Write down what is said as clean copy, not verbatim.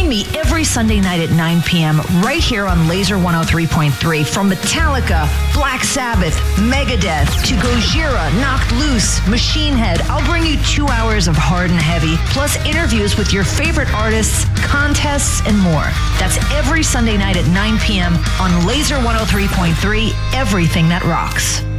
Join me every Sunday night at 9 p.m. right here on Laser 103.3. From Metallica, Black Sabbath, Megadeth, to Gojira, Knocked Loose, Machine Head, I'll bring you 2 hours of hard and heavy, plus interviews with your favorite artists, contests, and more. That's every Sunday night at 9 p.m. on Laser 103.3, everything that rocks.